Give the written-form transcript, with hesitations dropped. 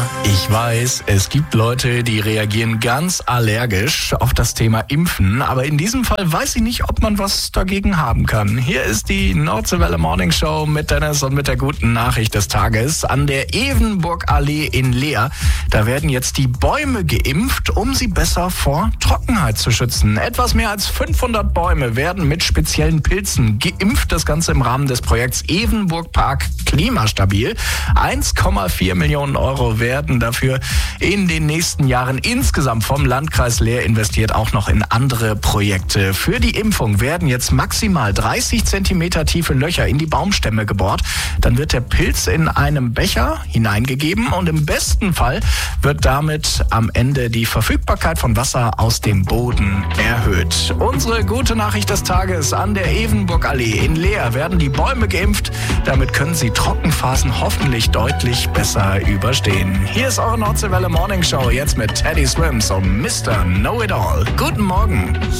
Ich weiß, es gibt Leute, die reagieren ganz allergisch auf das Thema Impfen, aber in diesem Fall weiß ich nicht, ob man was dagegen haben kann. Hier ist die Nordseewelle Morning Show mit Dennis und mit der guten Nachricht des Tages. An der Evenburgallee in Leer, da werden jetzt die Bäume geimpft, um sie besser vor Trockenheit zu schützen. Etwas mehr als 500 Bäume werden mit speziellen Pilzen geimpft. Das Ganze im Rahmen des Projekts Evenburg-Park Klimastabil. 1,4 Millionen Euro werden dafür in den nächsten Jahren insgesamt vom Landkreis Leer investiert, auch noch in andere Projekte. Für die Impfung werden jetzt maximal 30 Zentimeter tiefe Löcher in die Baumstämme gebohrt. Dann wird der Pilz in einem Becher hineingegeben und im besten Fall wird damit am Ende die Verfügbarkeit von Wasser aus dem Boden erhöht. Unsere gute Nachricht des Tages: An der Evenburgallee in Leer werden die Bäume geimpft. Damit können sie Trockenphasen hoffentlich deutlich besser überstehen. Hier ist eure Nordseewelle Morning Show jetzt mit Teddy Swims und Mr. Know-It-All. Guten Morgen.